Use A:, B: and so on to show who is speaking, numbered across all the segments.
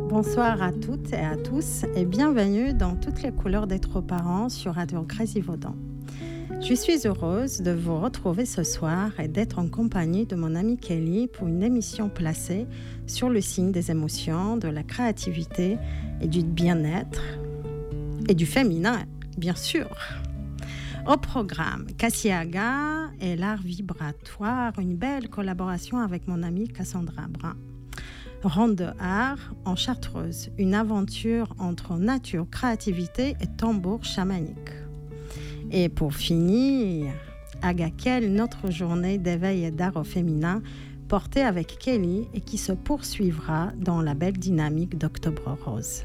A: Bonsoir à toutes et à tous et bienvenue dans Toutes les couleurs d'être parents sur Radio Grésivaudan. Je suis heureuse de vous retrouver ce soir et d'être en compagnie de mon amie Kelly pour une émission placée sur le signe des émotions, de la créativité et du bien-être et du féminin, bien sûr. Au programme, Cassiaga et l'art vibratoire, une belle collaboration avec mon amie Cassandra Brun. Ronde de art en Chartreuse, une aventure entre nature, créativité et tambour chamanique. Et pour finir, Agakel, notre journée d'éveil et d'art au féminin, portée avec Kelly et qui se poursuivra dans la belle dynamique d'Octobre Rose.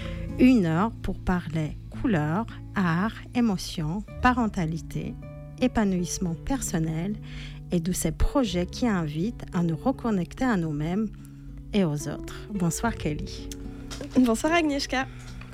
A: 1 heure pour parler couleurs, art, émotions, parentalité, épanouissement personnel et de ces projets qui invitent à nous reconnecter à nous-mêmes et aux autres. Bonsoir Kelly.
B: Bonsoir Agnieszka.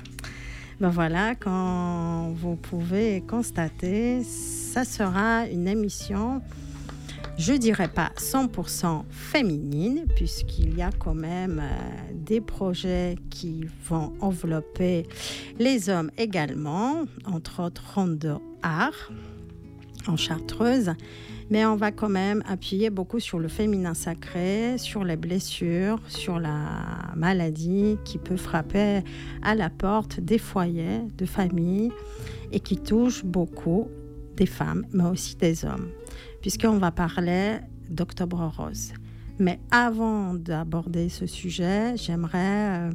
A: Ben voilà, quand vous pouvez constater, ça sera une émission, je dirais pas 100% féminine, puisqu'il y a quand même des projets qui vont envelopper les hommes également, entre autres ronde de art en Chartreuse. Mais on va quand même appuyer beaucoup sur le féminin sacré, sur les blessures, sur la maladie qui peut frapper à la porte des foyers, de familles et qui touche beaucoup des femmes, mais aussi des hommes, puisqu'on va parler d'Octobre Rose. Mais avant d'aborder ce sujet, j'aimerais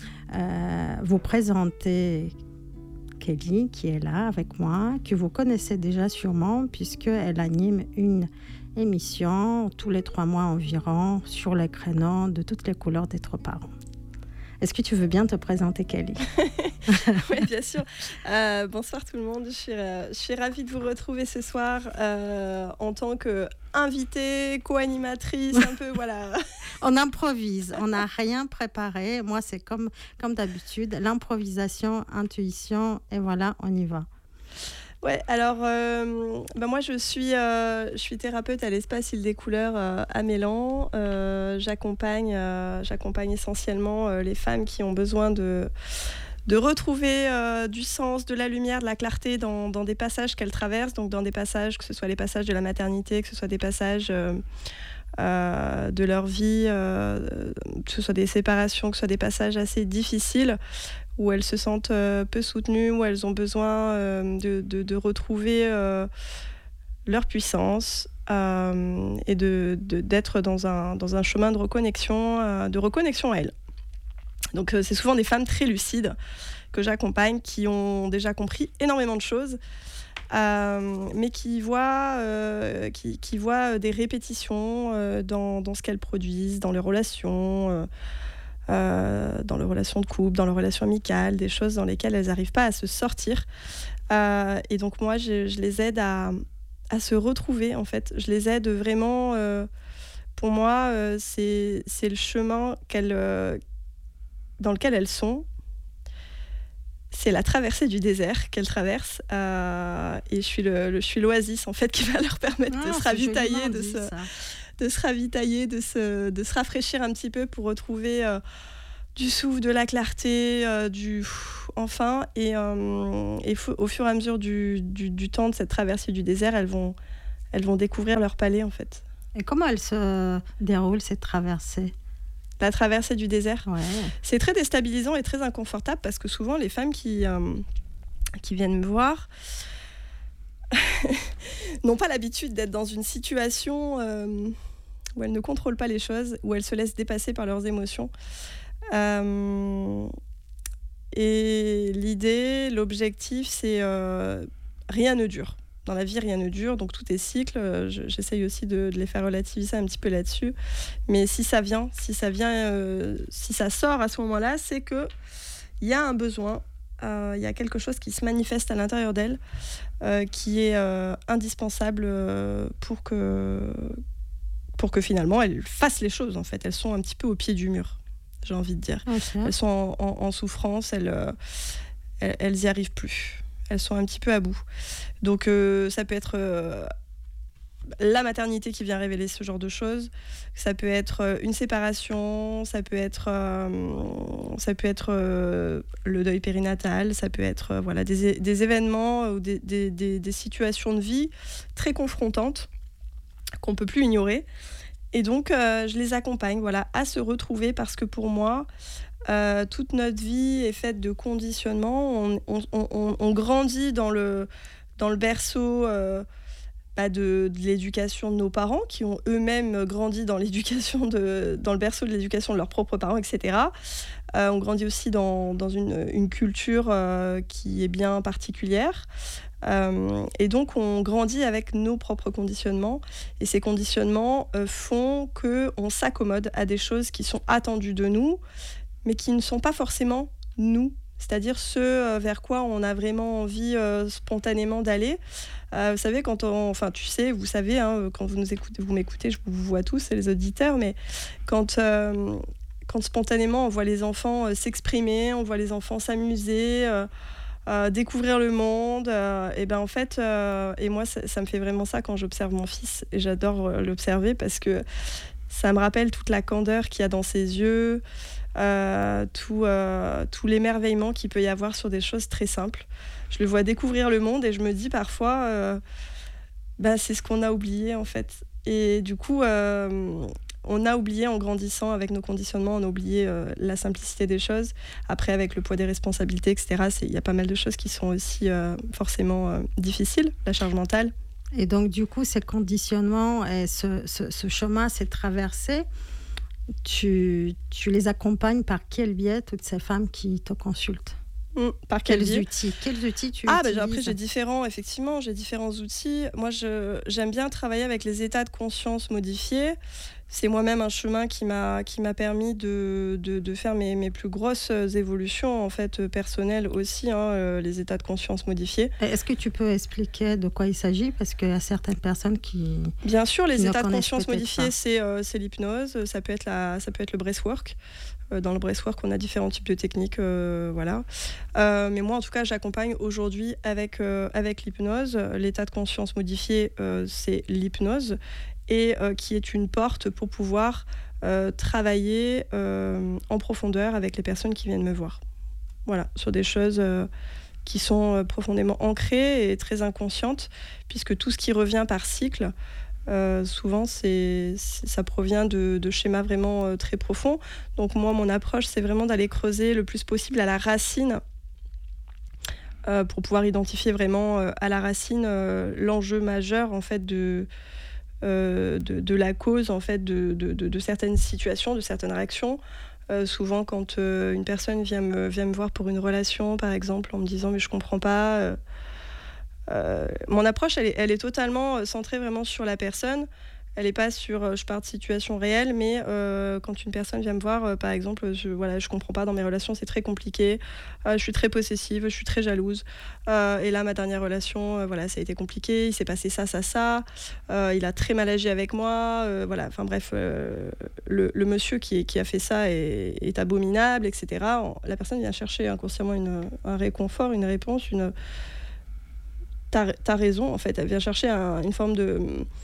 A: vous présenter Kelly, qui est là avec moi, que vous connaissez déjà sûrement, puisqu'elle anime une émission tous les 3 mois environ sur les créneaux de toutes les couleurs d'être parents. Est-ce que tu veux bien te présenter, Kelly?
B: Oui, bien sûr. Bonsoir tout le monde. Je suis ravie de vous retrouver ce soir en tant qu'invitée, co-animatrice, un peu, voilà.
A: On improvise, on n'a rien préparé. Moi, c'est comme d'habitude, l'improvisation, intuition, et voilà, on y va.
B: Ouais, alors moi je suis thérapeute à l'Espace Île des Couleurs à Mélan. J'accompagne essentiellement les femmes qui ont besoin de retrouver du sens, de la lumière, de la clarté dans des passages qu'elles traversent, donc dans des passages, que ce soit les passages de la maternité, que ce soit des passages de leur vie, que ce soit des séparations, que ce soit des passages assez difficiles, où elles se sentent peu soutenues, où elles ont besoin de retrouver leur puissance et d'être dans un chemin de reconnexion à elles. Donc c'est souvent des femmes très lucides que j'accompagne, qui ont déjà compris énormément de choses, mais qui voient des répétitions dans ce qu'elles produisent, dans les relations, dans les relations de couple, dans les relations amicales, des choses dans lesquelles elles n'arrivent pas à se sortir. Et donc moi, je les aide à se retrouver, en fait. Je les aide vraiment... pour moi, c'est le chemin dans lequel elles sont. C'est la traversée du désert qu'elles traversent. Et je suis l'oasis, en fait, qui va leur permettre de se ravitailler, de se rafraîchir un petit peu pour retrouver du souffle, de la clarté, enfin. Et au fur et à mesure du temps de cette traversée du désert, elles vont découvrir leur palais, en fait.
A: Et comment elle se déroule, cette traversée ?
B: La traversée du désert,
A: ouais.
B: C'est très déstabilisant et très inconfortable, parce que souvent les femmes qui viennent me voir n'ont pas l'habitude d'être dans une situation où elles ne contrôlent pas les choses, où elles se laissent dépasser par leurs émotions. Et l'objectif, c'est rien ne dure. Dans la vie, rien ne dure, donc tout est cycle. J'essaye aussi de les faire relativiser un petit peu là-dessus. Mais si ça sort à ce moment-là, c'est qu'il y a un besoin, il y a quelque chose qui se manifeste à l'intérieur d'elles, qui est indispensable pour que finalement elles fassent les choses, en fait. Elles sont un petit peu au pied du mur, j'ai envie de dire. Okay. Elles sont en souffrance, elles y arrivent plus. Elles sont un petit peu à bout. Donc ça peut être la maternité qui vient révéler ce genre de choses. Ça peut être une séparation, ça peut être le deuil périnatal, ça peut être voilà, des événements ou des situations de vie très confrontantes qu'on ne peut plus ignorer. Et donc, je les accompagne voilà, à se retrouver parce que pour moi, toute notre vie est faite de conditionnement. On grandit dans le berceau de l'éducation de nos parents, qui ont eux-mêmes grandi dans le berceau de l'éducation de leurs propres parents, etc. On grandit aussi dans une culture qui est bien particulière. Et donc, on grandit avec nos propres conditionnements. Et ces conditionnements font qu'on s'accommode à des choses qui sont attendues de nous, mais qui ne sont pas forcément nous. C'est-à-dire ce vers quoi on a vraiment envie spontanément d'aller. Vous savez, vous savez, hein, quand vous m'écoutez, je vous vois tous, et les auditeurs, mais quand spontanément on voit les enfants s'exprimer, on voit les enfants s'amuser, découvrir le monde, et ben en fait, et moi ça me fait vraiment ça quand j'observe mon fils, et j'adore l'observer parce que ça me rappelle toute la candeur qu'il y a dans ses yeux, tout l'émerveillement qu'il peut y avoir sur des choses très simples. Je le vois découvrir le monde et je me dis parfois, c'est ce qu'on a oublié en fait. Et du coup, on a oublié en grandissant avec nos conditionnements, on a oublié la simplicité des choses. Après, avec le poids des responsabilités, etc., il y a pas mal de choses qui sont aussi forcément difficiles, la charge mentale.
A: Et donc, du coup, ces conditionnements et ce chemin, ces traversées, tu les accompagnes par quel biais, toutes ces femmes qui te consultent?
B: Par quels
A: outils tu utilises?
B: Après, j'ai différents outils. Moi, j'aime bien travailler avec les états de conscience modifiés. C'est moi-même un chemin qui m'a permis de faire mes plus grosses évolutions en fait, personnelles aussi, les états de conscience modifiés.
A: Est-ce que tu peux expliquer de quoi il s'agit? Parce qu'il y a certaines personnes qui...
B: Bien sûr, les états de conscience modifiés, c'est l'hypnose, ça peut être le breathwork. Dans le breathwork, on a différents types de techniques, voilà. Mais moi, en tout cas, j'accompagne aujourd'hui avec l'hypnose. L'état de conscience modifié, c'est l'hypnose, et qui est une porte pour pouvoir travailler en profondeur avec les personnes qui viennent me voir. Voilà, sur des choses qui sont profondément ancrées et très inconscientes, puisque tout ce qui revient par cycle, souvent ça provient de schémas vraiment très profonds. Donc moi, mon approche, c'est vraiment d'aller creuser le plus possible à la racine, pour pouvoir identifier vraiment à la racine l'enjeu majeur en fait de la cause en fait de certaines situations, de certaines réactions. Souvent quand une personne vient me voir pour une relation par exemple, en me disant mais je comprends pas, mon approche elle est totalement centrée vraiment sur la personne. Elle n'est pas sur je pars de situation réelle, mais quand une personne vient me voir, par exemple, je comprends pas dans mes relations, c'est très compliqué, je suis très possessive, je suis très jalouse, et là ma dernière relation, ça a été compliqué, il s'est passé ça, il a très mal agi avec moi, enfin bref, le monsieur qui a fait ça est abominable, etc. La personne vient chercher inconsciemment un réconfort, une réponse, t'as raison en fait, elle vient chercher une forme de...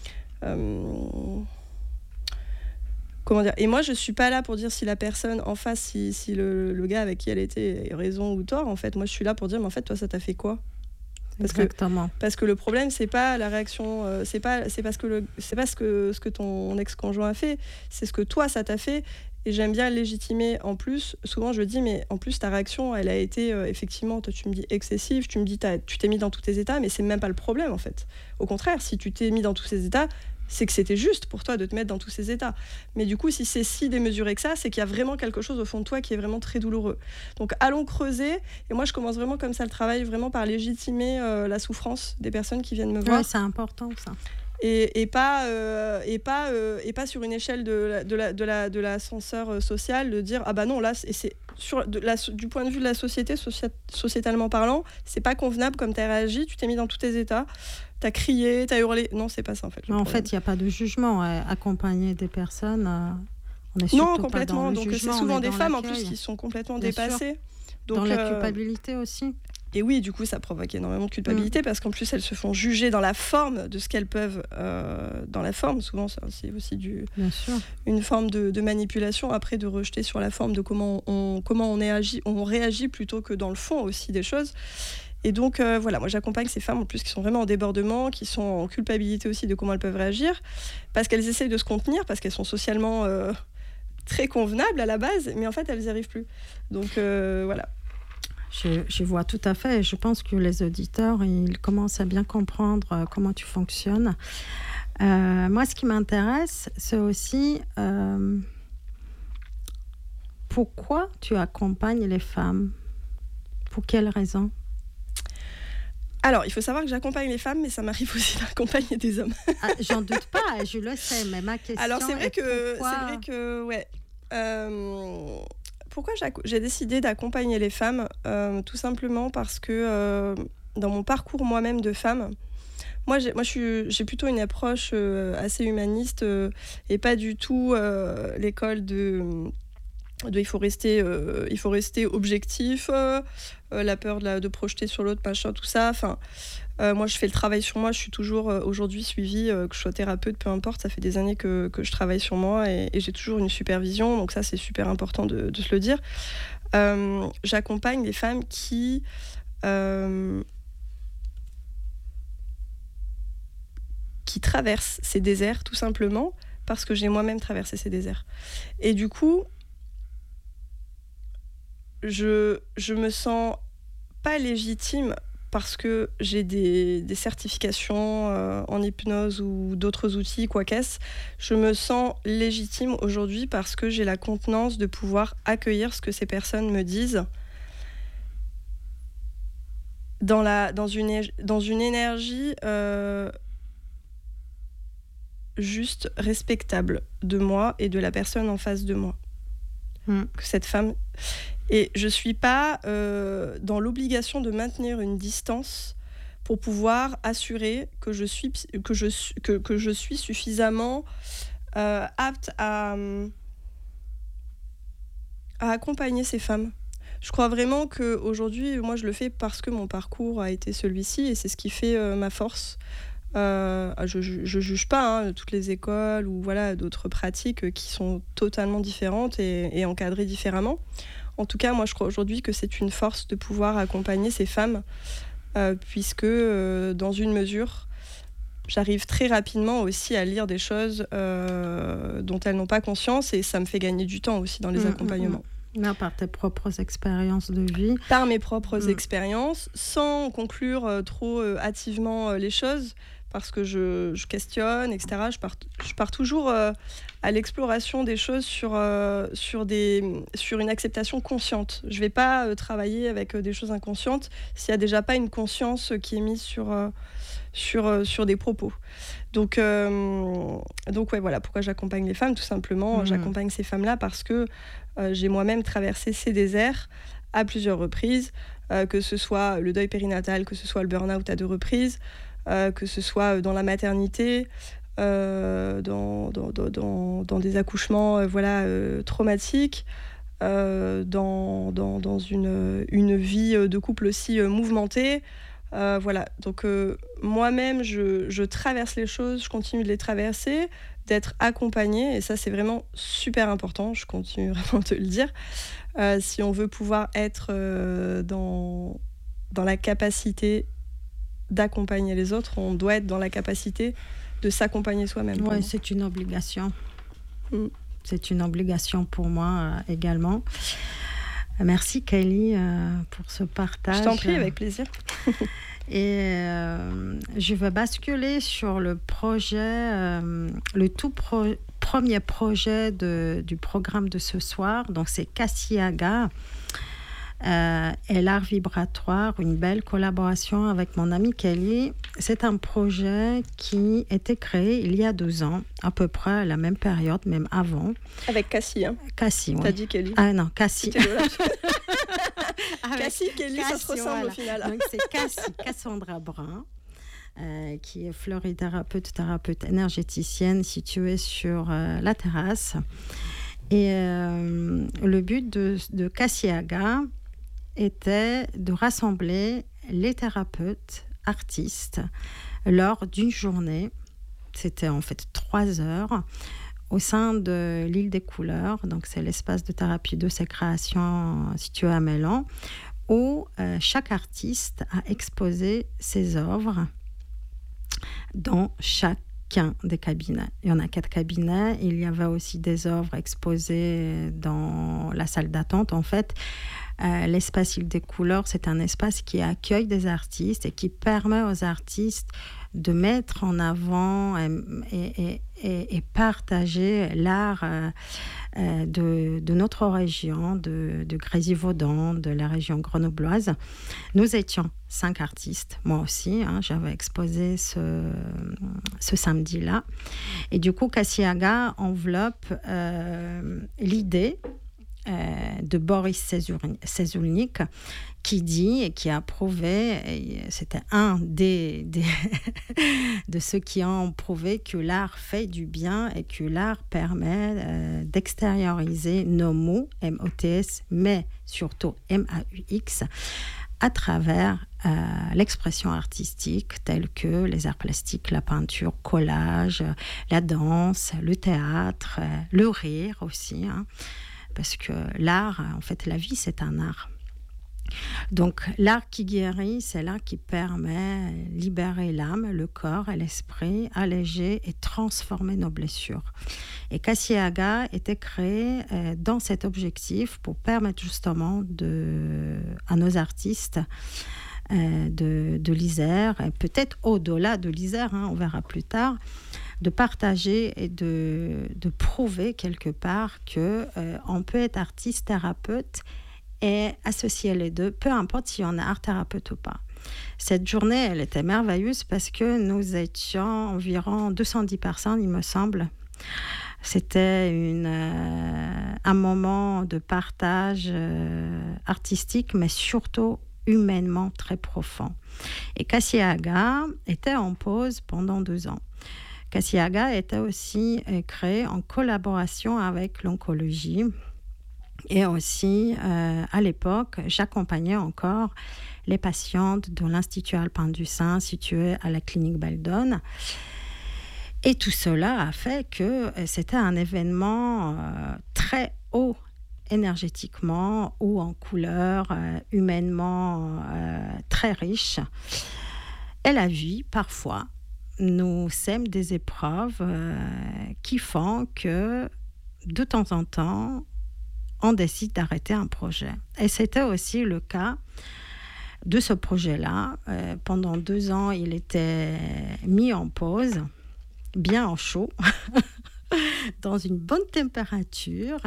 B: comment dire, et moi je suis pas là pour dire si la personne en face, si le gars avec qui elle était a raison ou tort. En fait, moi je suis là pour dire mais en fait toi ça t'a fait quoi?
A: Exactement.
B: Parce que le problème c'est pas la réaction, c'est pas ce que ton ex-conjoint a fait, c'est ce que toi ça t'a fait. Et j'aime bien légitimer en plus. Souvent je dis mais en plus ta réaction elle a été effectivement, toi tu me dis excessive, tu me dis tu t'es mis dans tous tes états, mais c'est même pas le problème en fait. Au contraire, si tu t'es mis dans tous ces états, c'est que c'était juste pour toi de te mettre dans tous ces états. Mais du coup, si c'est si démesuré que ça, c'est qu'il y a vraiment quelque chose au fond de toi qui est vraiment très douloureux. Donc allons creuser. Et moi, je commence vraiment comme ça le travail, vraiment par légitimer la souffrance des personnes qui viennent me voir.
A: Ouais, c'est important ça.
B: Et pas sur une échelle de l'ascenseur social de dire ah bah non là c'est du point de vue de la société, sociétalement parlant, c'est pas convenable comme t'as réagi, tu t'es mis dans tous tes états, t'as crié, t'as hurlé. Non, c'est pas ça en fait.
A: En fait, il n'y a pas de jugement. Accompagner des personnes, on est surtout
B: non, complètement.
A: Pas dans le
B: donc
A: jugement,
B: c'est souvent des femmes
A: l'accueil.
B: En plus qui sont complètement
A: Bien
B: dépassées.
A: Donc, dans la culpabilité aussi.
B: Et oui, du coup, ça provoque énormément de culpabilité parce qu'en plus, elles se font juger dans la forme de ce qu'elles peuvent dans la forme. Souvent, c'est aussi une forme de manipulation. Après, de rejeter sur la forme de comment on réagit plutôt que dans le fond aussi des choses. Et donc, voilà, moi, j'accompagne ces femmes en plus qui sont vraiment en débordement, qui sont en culpabilité aussi de comment elles peuvent réagir, parce qu'elles essayent de se contenir, parce qu'elles sont socialement très convenables à la base, mais en fait, elles n'y arrivent plus. Donc, voilà.
A: Je vois tout à fait. Je pense que les auditeurs, ils commencent à bien comprendre comment tu fonctionnes. Moi, ce qui m'intéresse, c'est aussi pourquoi tu accompagnes les femmes. Pour quelles raisons?
B: Alors, il faut savoir que j'accompagne les femmes, mais ça m'arrive aussi d'accompagner des hommes.
A: J'en doute pas, je le sais, mais ma question
B: Alors, c'est vrai
A: pourquoi...
B: ouais. Pourquoi j'ai décidé d'accompagner les femmes tout simplement parce que dans mon parcours moi-même de femme, j'ai plutôt une approche assez humaniste et pas du tout l'école de il faut rester objectif, la peur de projeter sur l'autre, machin, tout ça. Enfin, moi, je fais le travail sur moi. Je suis toujours aujourd'hui suivie, que je sois thérapeute, peu importe. Ça fait des années que je travaille sur moi et j'ai toujours une supervision. Donc ça, c'est super important de se le dire. J'accompagne des femmes qui traversent ces déserts, tout simplement, parce que j'ai moi-même traversé ces déserts. Et du coup, je me sens pas légitime parce que j'ai des certifications en hypnose ou d'autres outils, quoi qu'est-ce. Je me sens légitime aujourd'hui parce que j'ai la contenance de pouvoir accueillir ce que ces personnes me disent dans une énergie juste respectable de moi et de la personne en face de moi. Que cette femme... Et je ne suis pas dans l'obligation de maintenir une distance pour pouvoir assurer que je suis suffisamment apte à accompagner ces femmes. Je crois vraiment qu'aujourd'hui, moi, je le fais parce que mon parcours a été celui-ci et c'est ce qui fait ma force. Je juge pas toutes les écoles ou voilà, d'autres pratiques qui sont totalement différentes et encadrées différemment. En tout cas, moi, je crois aujourd'hui que c'est une force de pouvoir accompagner ces femmes, puisque, dans une mesure, j'arrive très rapidement aussi à lire des choses dont elles n'ont pas conscience, et ça me fait gagner du temps aussi dans les accompagnements.
A: Là, par tes propres expériences de vie.
B: Par mes propres expériences, sans conclure trop hâtivement les choses, parce que je questionne, etc. Je pars toujours à l'exploration des choses sur une acceptation consciente. Je ne vais pas travailler avec des choses inconscientes s'il n'y a déjà pas une conscience qui est mise sur des propos. Donc ouais, voilà pourquoi j'accompagne les femmes, tout simplement. J'accompagne ces femmes-là parce que j'ai moi-même traversé ces déserts à plusieurs reprises, que ce soit le deuil périnatal, que ce soit le burn-out à 2 reprises, que ce soit dans la maternité, dans des accouchements traumatiques, dans une vie de couple aussi mouvementée. Voilà, donc moi-même, je traverse les choses, je continue de les traverser, d'être accompagnée, et ça, c'est vraiment super important, je continue vraiment de le dire. Si on veut pouvoir être dans la capacité d'accompagner les autres, on doit être dans la capacité de s'accompagner soi-même.
A: Oui, c'est une obligation. C'est une obligation pour moi également. Merci Kelly pour ce partage.
B: Je t'en prie, avec plaisir.
A: Et je vais basculer sur le projet, le tout premier projet du programme de ce soir. Donc c'est Kasiaga et l'art vibratoire, une belle collaboration avec mon amie Kelly. C'est un projet qui était créé il y a 2 ans, à peu près à la même période, même avant.
B: Avec Cassie, hein.
A: Cassie, oui.
B: T'as dit Kelly.
A: Ah non, Cassie.
B: Cassie, Kelly, ça se ressemble au final.
A: Donc c'est Cassandra Brun, qui est fleurithérapeute, thérapeute énergéticienne située sur la terrasse. Et le but de Kasiaga était de rassembler les thérapeutes, artistes, lors d'une journée. C'était en fait 3 heures au sein de l'île des couleurs. Donc, c'est l'espace de thérapie douce et création situé à Mélan, où chaque artiste a exposé ses œuvres dans chacun des cabinets. Il y en a 4 cabinets. Il y avait aussi des œuvres exposées dans la salle d'attente. En fait, l'espace Île des Couleurs, c'est un espace qui accueille des artistes et qui permet aux artistes de mettre en avant et partager l'art de notre région, de Grésivaudan, de la région grenobloise. Nous étions 5 artistes, moi aussi, j'avais exposé ce samedi-là. Et du coup, Kasiaga enveloppe l'idée de Boris Cezulnik, qui dit et qui a prouvé, et c'était un des de ceux qui ont prouvé que l'art fait du bien et que l'art permet d'extérioriser nos mots, M-O-T-S, mais surtout M-A-U-X, à travers l'expression artistique telle que les arts plastiques, la peinture, collage, la danse, le théâtre, le rire aussi, parce que l'art, en fait, la vie, c'est un art. Donc, l'art qui guérit, c'est l'art qui permet de libérer l'âme, le corps et l'esprit, alléger et transformer nos blessures. Et Kasiaga était créé dans cet objectif pour permettre justement à nos artistes de l'Isère, et peut-être au-delà de l'Isère, on verra plus tard, de partager et de prouver quelque part qu'on peut être artiste, thérapeute et associer les deux, peu importe si on est art thérapeute ou pas. Cette journée, elle était merveilleuse parce que nous étions environ 210 personnes, il me semble. C'était un moment de partage artistique, mais surtout humainement très profond. Et Kasiaga était en pause pendant 2 ans. Kasiaga était aussi créé en collaboration avec l'oncologie. Et aussi, à l'époque, j'accompagnais encore les patientes de l'Institut alpin du sein situé à la clinique Baldone. Et tout cela a fait que c'était un événement très haut énergétiquement, haut en couleurs, humainement très riche. Et la vie, parfois, nous sème des épreuves qui font que, de temps en temps, on décide d'arrêter un projet. Et c'était aussi le cas de ce projet-là. Pendant 2 ans, il était mis en pause, bien en chaud, dans une bonne température.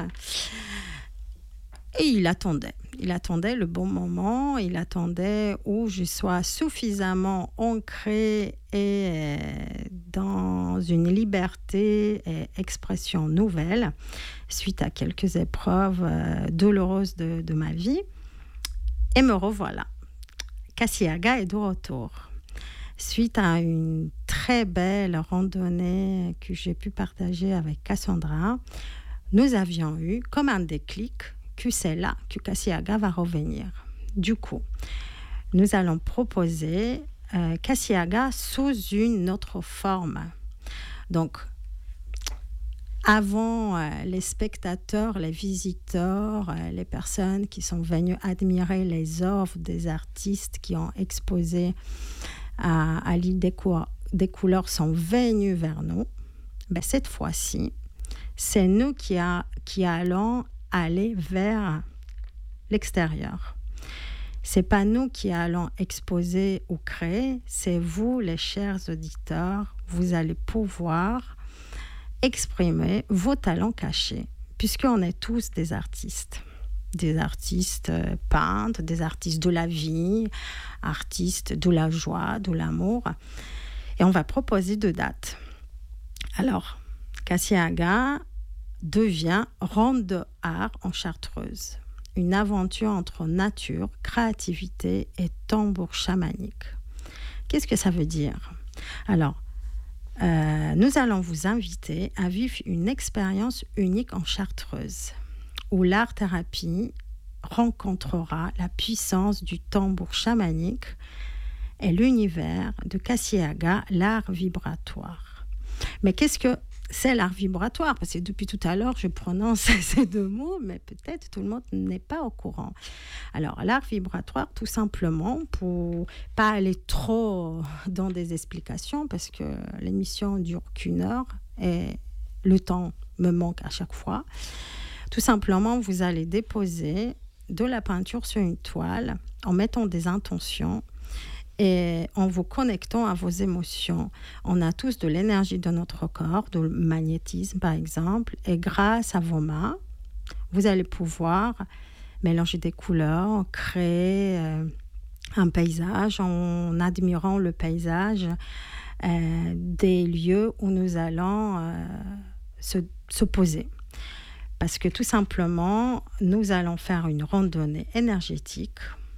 A: Et il attendait le bon moment, il attendait où je sois suffisamment ancrée et dans une liberté et expression nouvelle suite à quelques épreuves douloureuses de ma vie. Et me revoilà. Kasiaga est de retour. Suite à une très belle randonnée que j'ai pu partager avec Cassandra, nous avions eu comme un déclic que c'est là que Kasiaga va revenir. Du coup, nous allons proposer Kasiaga sous une autre forme. Donc, avant les spectateurs, les visiteurs, les personnes qui sont venues admirer les œuvres des artistes qui ont exposé à l'île des couleurs sont venus vers nous, cette fois-ci, c'est nous qui allons aller vers l'extérieur. C'est pas nous qui allons exposer ou créer, c'est vous, les chers auditeurs, vous allez pouvoir exprimer vos talents cachés, puisqu'on est tous des artistes peintres, des artistes de la vie, artistes de la joie, de l'amour. Et on va proposer 2 dates. Alors, Kasiaga devient ronde de art en Chartreuse. Une aventure entre nature, créativité et tambour chamanique. Qu'est-ce que ça veut dire ? Alors, nous allons vous inviter à vivre une expérience unique en Chartreuse, où l'art-thérapie rencontrera la puissance du tambour chamanique et l'univers de Kashiaga, l'art vibratoire. Mais qu'est-ce que c'est l'art vibratoire? Parce que depuis tout à l'heure, je prononce ces deux mots, mais peut-être tout le monde n'est pas au courant. Alors, l'art vibratoire, tout simplement, pour pas aller trop dans des explications, parce que l'émission dure qu'1 heure et le temps me manque à chaque fois. Tout simplement, vous allez déposer de la peinture sur une toile en mettant des intentions et en vous connectant à vos émotions. On a tous de l'énergie de notre corps, de magnétisme par exemple, et grâce à vos mains, vous allez pouvoir mélanger des couleurs, créer un paysage en admirant le paysage des lieux où nous allons se poser. Parce que tout simplement, nous allons faire une randonnée énergétique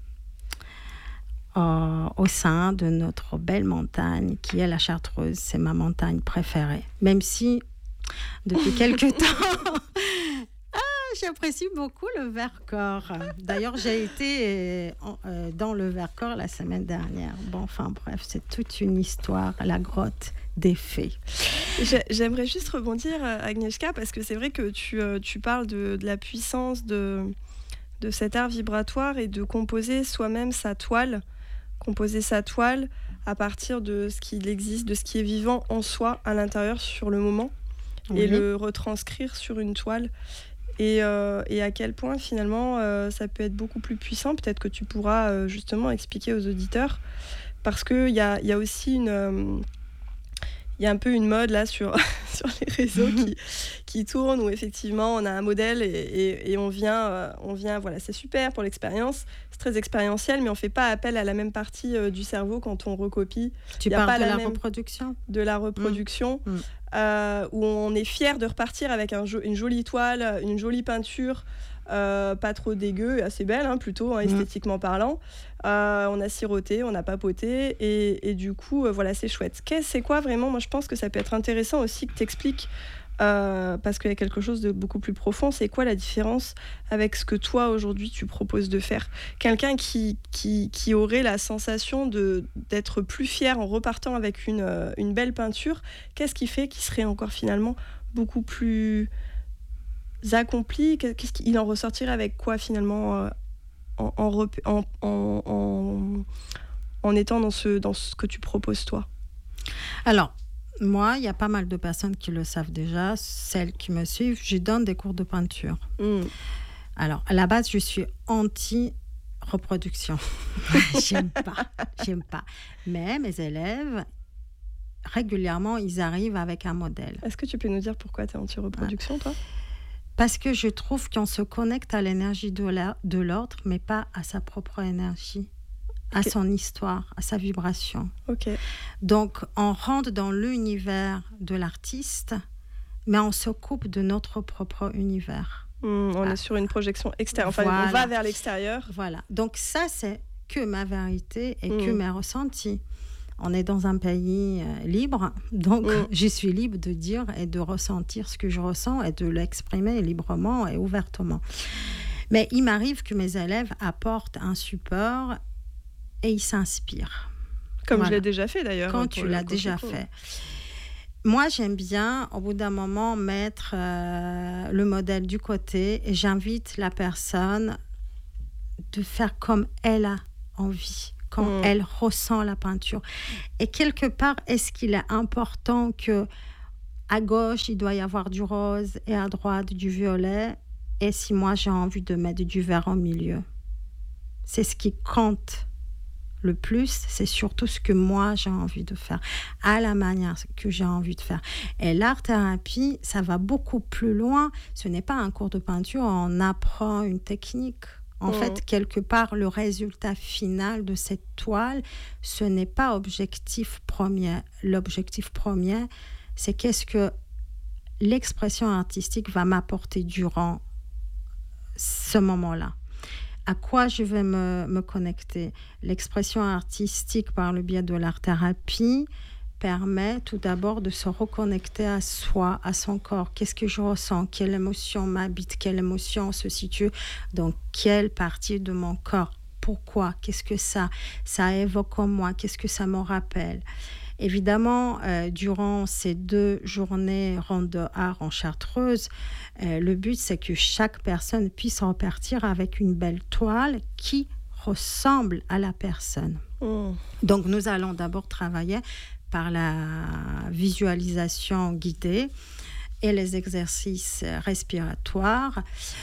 A: au sein de notre belle montagne qui est la Chartreuse. C'est ma montagne préférée. Même si, depuis quelques temps, j'apprécie beaucoup le Vercors. D'ailleurs, j'ai été dans le Vercors la semaine dernière. Bon, enfin bref, c'est toute une histoire, la grotte des fées.
B: J'aimerais juste rebondir, Agnieszka, parce que c'est vrai que tu parles de la puissance de cet art vibratoire et de composer soi-même sa toile. Composer sa toile à partir de ce qu'il existe, de ce qui est vivant en soi, à l'intérieur, sur le moment, et le retranscrire sur une toile. Et à quel point, finalement, ça peut être beaucoup plus puissant. Peut-être que tu pourras justement expliquer aux auditeurs. Parce qu'il y a aussi il y a un peu une mode là sur les réseaux qui tourne, où effectivement on a un modèle et on vient, voilà, c'est super pour l'expérience, c'est très expérientiel, mais on ne fait pas appel à la même partie du cerveau quand on recopie.
A: Tu parles de la reproduction ?
B: De la reproduction, où on est fier de repartir avec une jolie toile, une jolie peinture, pas trop dégueu, assez belle, plutôt, esthétiquement parlant. On a siroté, on a papoté, et du coup, voilà, c'est chouette. C'est quoi vraiment ? Moi, je pense que ça peut être intéressant aussi que tu expliques, parce qu'il y a quelque chose de beaucoup plus profond. C'est quoi la différence avec ce que toi, aujourd'hui, tu proposes de faire ? Quelqu'un qui aurait la sensation d'être plus fier en repartant avec une belle peinture, qu'est-ce qui fait qu'il serait encore finalement beaucoup plus accompli ? Qu'est-ce qu'il en ressortirait avec quoi finalement en étant dans ce que tu proposes toi ?
A: Alors, moi, il y a pas mal de personnes qui le savent déjà. Celles qui me suivent, je donne des cours de peinture. Alors, à la base, je suis anti-reproduction. J'aime pas. Mais mes élèves, régulièrement, ils arrivent avec un modèle.
B: Est-ce que tu peux nous dire pourquoi tu es anti-reproduction, toi ?
A: Parce que je trouve qu'on se connecte à l'énergie de l'autre, mais pas à sa propre énergie, à son histoire, à sa vibration. Donc, on rentre dans l'univers de l'artiste, mais on se coupe de notre propre univers.
B: On est sur une projection extérieure. Enfin, on va vers l'extérieur.
A: Voilà. Donc ça, c'est que ma vérité et que mes ressentis. On est dans un pays libre, donc je suis libre de dire et de ressentir ce que je ressens et de l'exprimer librement et ouvertement. Mais il m'arrive que mes élèves apportent un support et ils s'inspirent.
B: Comme je l'ai déjà fait d'ailleurs.
A: Quand tu l'as déjà fait. Moi, j'aime bien, au bout d'un moment, mettre le modèle du côté et j'invite la personne de faire comme elle a envie. Quand elle ressent la peinture. Et quelque part, est-ce qu'il est important que à gauche, il doit y avoir du rose et à droite, du violet? Et si moi, j'ai envie de mettre du vert au milieu? C'est ce qui compte le plus. C'est surtout ce que moi, j'ai envie de faire, à la manière que j'ai envie de faire. Et l'art-thérapie, ça va beaucoup plus loin. Ce n'est pas un cours de peinture, on apprend une technique. En fait, quelque part, le résultat final de cette toile, ce n'est pas objectif premier. L'objectif premier, c'est qu'est-ce que l'expression artistique va m'apporter durant ce moment-là. À quoi je vais me connecter ? L'expression artistique par le biais de l'art-thérapie permet tout d'abord de se reconnecter à soi, à son corps. Qu'est-ce que je ressens? Quelle émotion m'habite? Quelle émotion se situe dans quelle partie de mon corps? Pourquoi? Qu'est-ce que ça évoque en moi? Qu'est-ce que ça me rappelle? Évidemment, durant ces 2 journées Rando Art en Chartreuse, le but, c'est que chaque personne puisse repartir avec une belle toile qui ressemble à la personne. Donc, nous allons d'abord travailler par la visualisation guidée et les exercices respiratoires,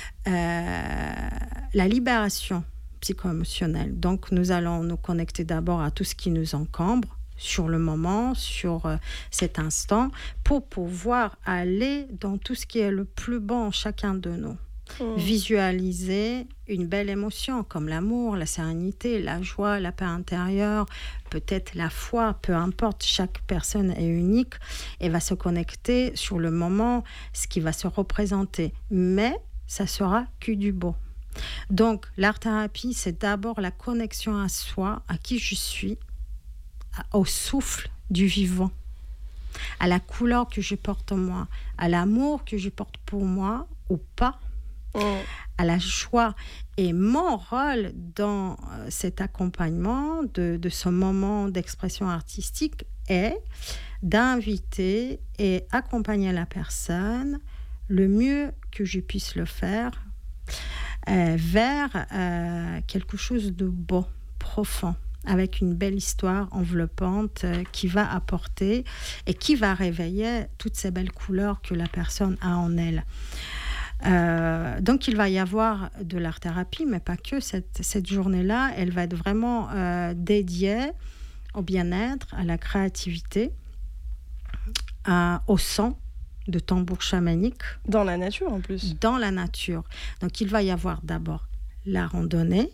A: la libération psycho-émotionnelle. Donc, nous allons nous connecter d'abord à tout ce qui nous encombre sur le moment, sur cet instant, pour pouvoir aller dans tout ce qui est le plus bon en chacun de nous. Visualiser une belle émotion comme l'amour, la sérénité, la joie, la paix intérieure, peut-être la foi, peu importe, chaque personne est unique et va se connecter sur le moment, ce qui va se représenter. Mais ça sera que du beau. Donc, l'art-thérapie, c'est d'abord la connexion à soi, à qui je suis, au souffle du vivant, à la couleur que je porte en moi, à l'amour que je porte pour moi ou pas, à la joie. Et mon rôle dans cet accompagnement de ce moment d'expression artistique est d'inviter et accompagner la personne le mieux que je puisse le faire vers quelque chose de beau, profond, avec une belle histoire enveloppante qui va apporter et qui va réveiller toutes ces belles couleurs que la personne a en elle. Donc, il va y avoir de l'art-thérapie, mais pas que. Cette journée-là, elle va être vraiment dédiée au bien-être, à la créativité, au son de tambour chamanique.
B: Dans la nature, en plus.
A: Dans la nature. Donc, il va y avoir d'abord la randonnée,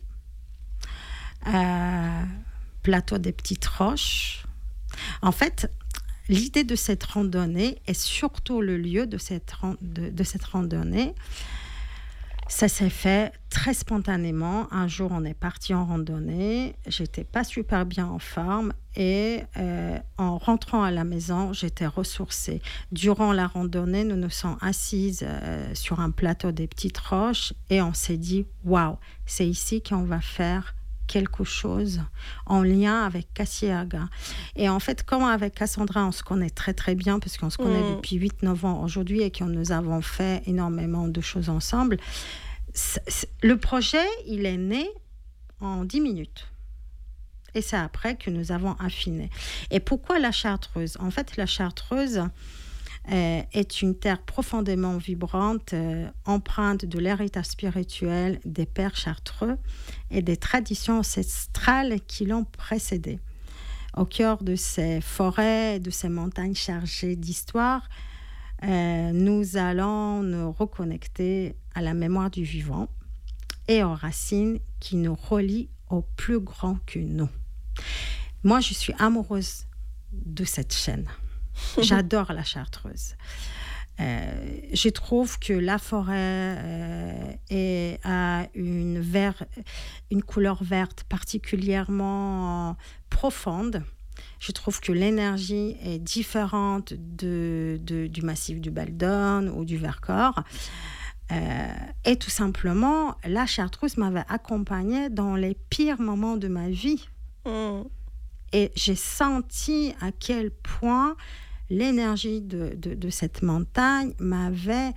A: plateau des petites roches. En fait, l'idée de cette randonnée et surtout le lieu de cette randonnée, ça s'est fait très spontanément. Un jour, on est parti en randonnée. J'étais pas super bien en forme et en rentrant à la maison, j'étais ressourcée. Durant la randonnée, nous nous sommes assises sur un plateau des petites roches et on s'est dit « Waouh, c'est ici qu'on va faire quelque chose en lien avec Kashiaga ». Et en fait, comme avec Cassandra, on se connaît très très bien parce qu'on se connaît depuis 8-9 ans aujourd'hui et que nous avons fait énormément de choses ensemble. Le projet, il est né en 10 minutes. Et c'est après que nous avons affiné. Et pourquoi la Chartreuse? En fait, la Chartreuse est une terre profondément vibrante, empreinte de l'héritage spirituel des pères chartreux et des traditions ancestrales qui l'ont précédé. Au cœur de ces forêts, de ces montagnes chargées d'histoire, nous allons nous reconnecter à la mémoire du vivant et aux racines qui nous relient au plus grand que nous. Moi, je suis amoureuse de cette chaîne. J'adore la Chartreuse. Je trouve que la forêt a une couleur verte particulièrement profonde. Je trouve que l'énergie est différente du massif du Baldon ou du Vercors. Et tout simplement, la Chartreuse m'avait accompagnée dans les pires moments de ma vie. Et j'ai senti à quel point l'énergie de cette montagne m'avait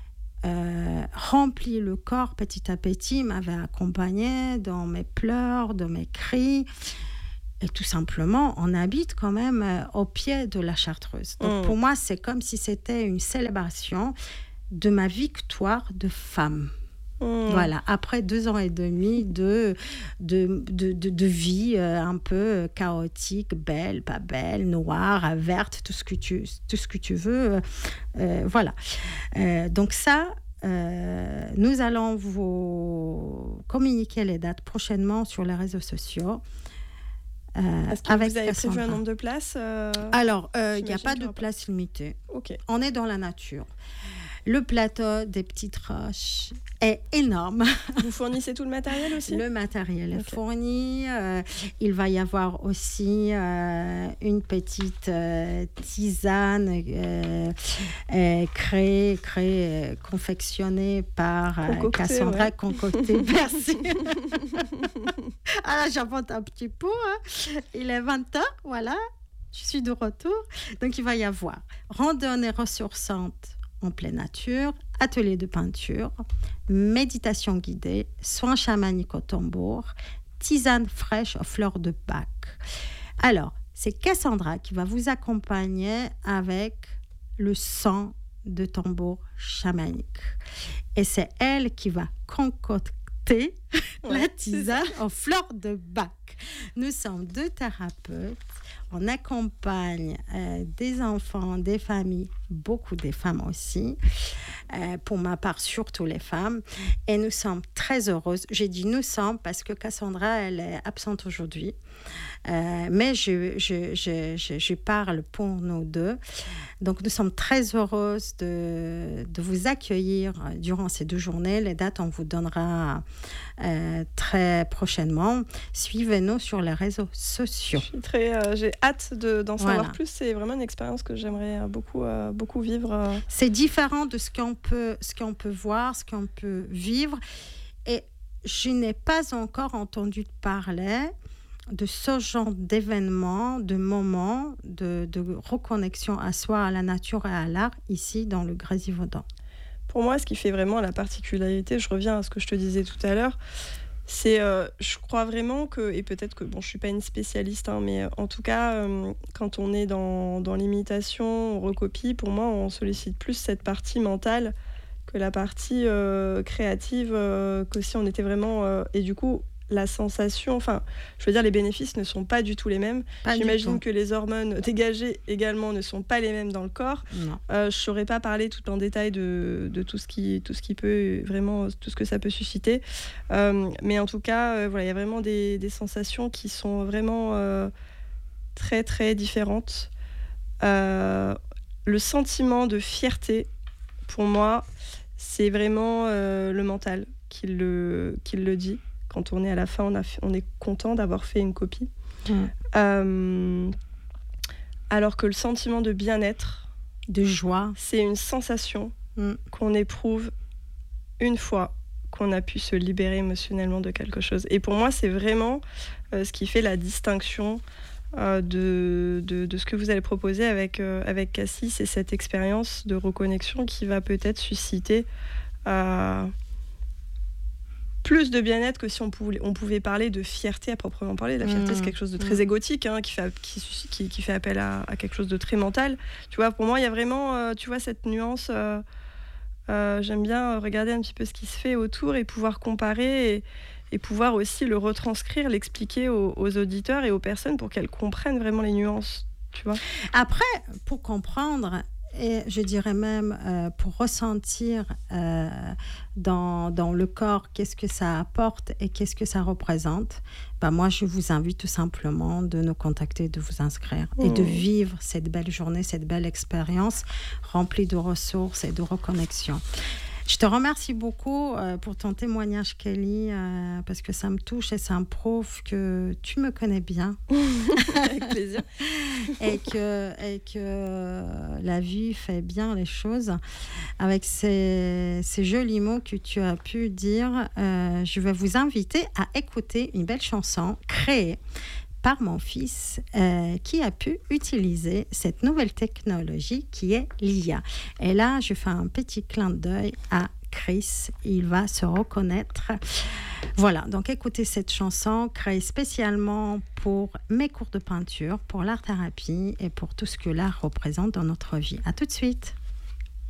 A: rempli le corps petit à petit, m'avait accompagnée dans mes pleurs, dans mes cris. Et tout simplement, on habite quand même au pied de la Chartreuse. Donc pour moi, c'est comme si c'était une célébration de ma victoire de femme. Voilà, après 2 ans et demi de vie un peu chaotique, belle, pas belle, noire, verte, tout ce que tu veux. Voilà. Donc ça, nous allons vous communiquer les dates prochainement sur les réseaux sociaux.
B: Est-ce que vous avez prévu un nombre de places
A: Alors, il n'y a pas de place limitée.
B: Okay.
A: On est dans la nature. Le plateau des petites roches est énorme.
B: Vous fournissez tout le matériel aussi?
A: Le matériel est fourni. Il va y avoir aussi une petite tisane confectionnée par Cassandra, concoctée. Merci. Alors, j'invente un petit peu. Il est 20h, voilà. Je suis de retour. Donc, il va y avoir randonnée ressourçante en pleine nature, atelier de peinture, méditation guidée, soins chamaniques au tambour, tisane fraîche aux fleurs de Bach. Alors, c'est Cassandra qui va vous accompagner avec le son de tambour chamanique. Et c'est elle qui va concocter la tisane aux fleurs de Bach. Nous sommes 2 thérapeutes. On accompagne des enfants, des familles, beaucoup des femmes aussi. Pour ma part, surtout les femmes. Et nous sommes très heureuses. J'ai dit nous sommes parce que Cassandra, elle est absente aujourd'hui. Mais je parle pour nous 2. Donc, nous sommes très heureuses de vous accueillir durant ces 2 journées. Les dates, on vous donnera très prochainement. Suivez-nous sur les réseaux sociaux.
B: J'ai hâte d'en savoir plus. C'est vraiment une expérience que j'aimerais beaucoup vivre.
A: C'est différent de ce qu'on peut voir, ce qu'on peut vivre. Et je n'ai pas encore entendu parler de ce genre d'événements, de moments, de reconnexion à soi, à la nature et à l'art, ici dans le Grésivaudan.
B: Pour moi, ce qui fait vraiment la particularité, je reviens à ce que je te disais tout à l'heure, c'est, je crois vraiment que, et peut-être que, bon, je ne suis pas une spécialiste, mais en tout cas, quand on est dans l'imitation, on recopie, pour moi, on sollicite plus cette partie mentale que la partie créative, que si on était vraiment... et du coup, la sensation, enfin, je veux dire, les bénéfices ne sont pas du tout les mêmes. J'imagine que les hormones dégagées également ne sont pas les mêmes dans le corps. Je ne saurais pas parler tout en détail de tout ce qui peut vraiment, tout ce que ça peut susciter. Mais en tout cas, voilà, il y a vraiment des sensations qui sont vraiment très, très différentes. Le sentiment de fierté, pour moi, c'est vraiment le mental qui le dit. Quand on est à la fin, on est content d'avoir fait une copie. Alors que le sentiment de bien-être,
A: de joie,
B: c'est une sensation qu'on éprouve une fois qu'on a pu se libérer émotionnellement de quelque chose. Et pour moi, c'est vraiment ce qui fait la distinction de ce que vous allez proposer avec Cassie. C'est cette expérience de reconnexion qui va peut-être susciter... plus de bien-être que si on pouvait parler de fierté à proprement parler. La fierté, c'est quelque chose de très égotique, qui fait appel à quelque chose de très mental. Tu vois, pour moi, il y a vraiment cette nuance. J'aime bien regarder un petit peu ce qui se fait autour et pouvoir comparer et pouvoir aussi le retranscrire, l'expliquer aux auditeurs et aux personnes pour qu'elles comprennent vraiment les nuances. Tu vois.
A: Après, pour comprendre... Et je dirais même pour ressentir dans le corps qu'est-ce que ça apporte et qu'est-ce que ça représente, moi je vous invite tout simplement de nous contacter, de vous inscrire et de vivre cette belle journée, cette belle expérience remplie de ressources et de reconnexion. Je te remercie beaucoup pour ton témoignage, Kelly, parce que ça me touche et ça me prouve que tu me connais bien.
B: Avec plaisir.
A: et que la vie fait bien les choses. Avec ces jolis mots que tu as pu dire, je vais vous inviter à écouter une belle chanson créée par mon fils qui a pu utiliser cette nouvelle technologie qui est l'IA. Et là, je fais un petit clin d'œil à Chris, il va se reconnaître. Voilà, donc écoutez cette chanson créée spécialement pour mes cours de peinture, pour l'art-thérapie et pour tout ce que l'art représente dans notre vie. À tout de suite.